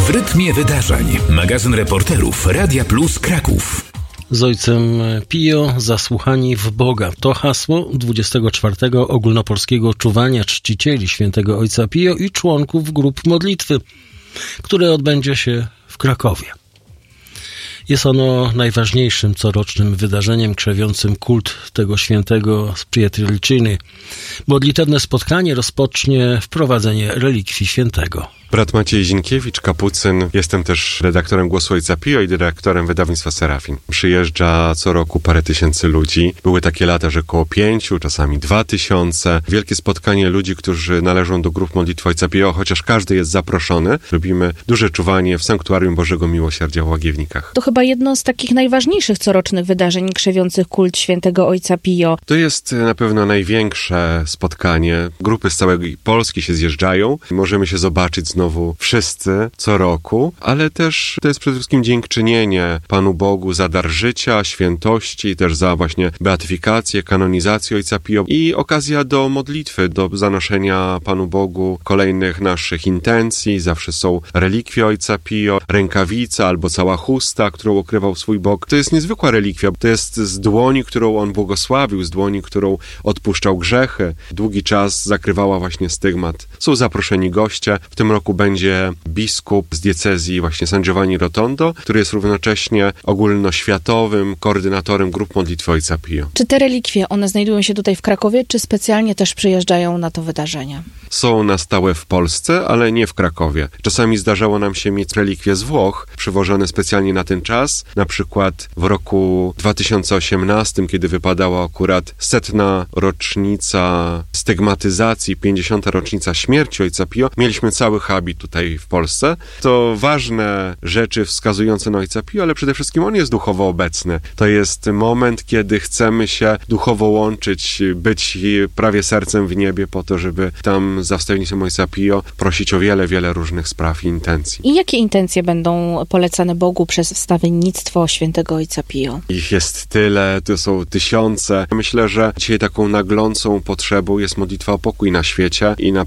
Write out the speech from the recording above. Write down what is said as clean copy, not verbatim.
W rytmie wydarzeń. Magazyn reporterów Radia Plus Kraków. Z ojcem Pio zasłuchani w Boga. To hasło 24. ogólnopolskiego czuwania czcicieli świętego ojca Pio i członków grup modlitwy, które odbędzie się w Krakowie. Jest ono najważniejszym corocznym wydarzeniem krzewiącym kult tego świętego z Pietrelciny. Modlitewne spotkanie rozpocznie wprowadzenie relikwii świętego. Brat Maciej Zinkiewicz, kapucyn. Jestem też redaktorem Głosu Ojca Pio i dyrektorem wydawnictwa Serafin. Przyjeżdża co roku parę tysięcy ludzi. Były takie lata, że około 5, czasami 2000. Wielkie spotkanie ludzi, którzy należą do grup modlitwy Ojca Pio, chociaż każdy jest zaproszony. Robimy duże czuwanie w Sanktuarium Bożego Miłosierdzia w Łagiewnikach. To chyba jedno z takich najważniejszych corocznych wydarzeń krzewiących kult świętego Ojca Pio. To jest na pewno największe spotkanie. Grupy z całej Polski się zjeżdżają. Możemy się zobaczyć znowu wszyscy co roku, ale też to jest przede wszystkim dziękczynienie Panu Bogu za dar życia, świętości, też za właśnie beatyfikację, kanonizację Ojca Pio i okazja do modlitwy, do zanoszenia Panu Bogu kolejnych naszych intencji. Zawsze są relikwie Ojca Pio, rękawica albo cała chusta, którą okrywał swój bok. To jest niezwykła relikwia. To jest z dłoni, którą on błogosławił, z dłoni, którą odpuszczał grzechy. Długi czas zakrywała właśnie stygmat. Są zaproszeni goście. W tym roku będzie biskup z diecezji właśnie San Giovanni Rotondo, który jest równocześnie ogólnoświatowym koordynatorem grup modlitwy Ojca Pio. Czy te relikwie, one znajdują się tutaj w Krakowie, czy specjalnie też przyjeżdżają na to wydarzenie? Są na stałe w Polsce, ale nie w Krakowie. Czasami zdarzało nam się mieć relikwie z Włoch, przywożone specjalnie na ten czas. Na przykład w roku 2018, kiedy wypadała akurat 100. rocznica stygmatyzacji, 50. rocznica śmierci Ojca Pio, mieliśmy cały habit tutaj w Polsce. To ważne rzeczy wskazujące na Ojca Pio, ale przede wszystkim on jest duchowo obecny. To jest moment, kiedy chcemy się duchowo łączyć, być prawie sercem w niebie po to, żeby tam za wstawiennictwem Ojca Pio prosić o wiele, wiele różnych spraw i intencji. I jakie intencje będą polecane Bogu przez wstawiennictwo świętego Ojca Pio? Ich jest tyle, to są tysiące. Myślę, że dzisiaj taką naglącą potrzebą jest modlitwa o pokój na świecie i na